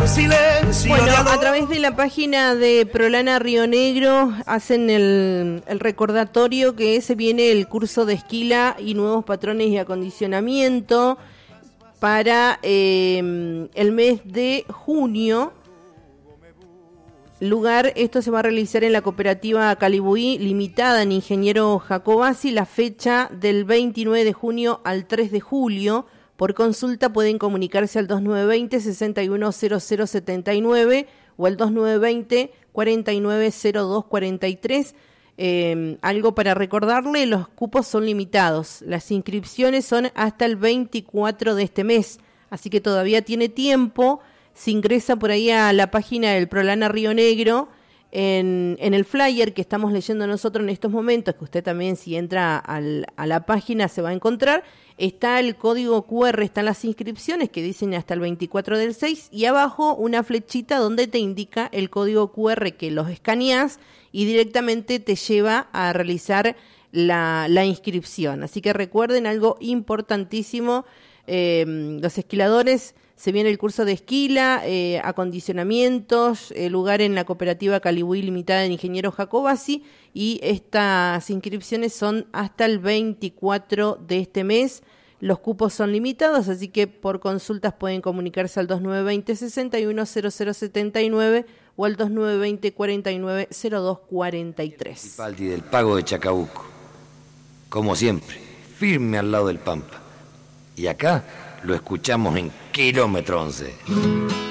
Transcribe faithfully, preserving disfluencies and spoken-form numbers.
silencio. Bueno, a través de la página de Prolana Río Negro hacen el, el recordatorio que se viene el curso de esquila y nuevos patrones de acondicionamiento para eh, el mes de junio. Lugar, esto se va a realizar en la cooperativa Calibuí, limitada en Ingeniero Jacobasi, la fecha del veintinueve de junio al tres de julio. Por consulta pueden comunicarse al dos nueve dos cero, seis uno cero cero siete nueve o al dos nueve dos cero, cuatro nueve cero dos cuatro tres. Eh, algo para recordarle, los cupos son limitados. Las inscripciones son hasta el veinticuatro de este mes, así que todavía tiene tiempo. Se ingresa por ahí a la página del Prolana Río Negro, en, en el flyer que estamos leyendo nosotros en estos momentos, que usted también si entra al, a la página se va a encontrar. Está el código cu erre, están las inscripciones que dicen hasta el veinticuatro del seis y abajo una flechita donde te indica el código cu erre que los escaneás y directamente te lleva a realizar la, la inscripción. Así que recuerden algo importantísimo, eh, los esquiladores, se viene el curso de esquila, eh, acondicionamientos, el lugar en la cooperativa Calibuí limitada en Ingeniero Jacobasi, y estas inscripciones son hasta el veinticuatro de este mes. Los cupos son limitados, así que por consultas pueden comunicarse al dos nueve dos cero, seis uno cero cero siete nueve o al dos nueve dos cero, cuatro nueve cero dos cuatro tres. Municipality del Pago de Chacabuco, como siempre, firme al lado del Pampa. Y acá lo escuchamos en Kilómetro once.